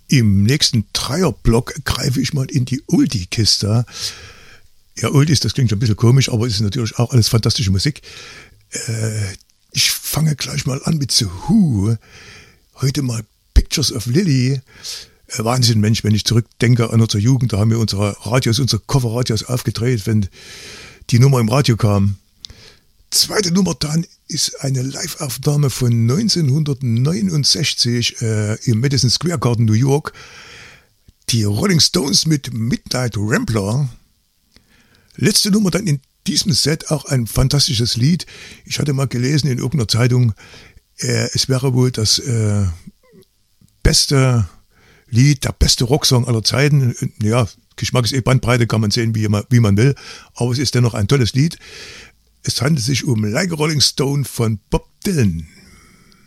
Im nächsten Dreierblock greife ich mal in die Oldie-Kiste. Ja, Oldies, das klingt schon ein bisschen komisch, aber es ist natürlich auch alles fantastische Musik. Ich fange gleich mal an mit The Who. Heute mal Pictures of Lily. Wahnsinn, Mensch, wenn ich zurückdenke an unsere Jugend, da haben wir unsere Coverradios aufgedreht, wenn die Nummer im Radio kam. Zweite Nummer dann ist eine Live-Aufnahme von 1969 im Madison Square Garden, New York. Die Rolling Stones mit Midnight Rambler. Letzte Nummer dann in diesem Set auch ein fantastisches Lied. Ich hatte mal gelesen in irgendeiner Zeitung, es wäre wohl das beste Lied, der beste Rocksong aller Zeiten. Ja, Geschmack ist Bandbreite, kann man sehen, wie man will. Aber es ist dennoch ein tolles Lied. Es handelt sich um Like a Rolling Stone von Bob Dylan.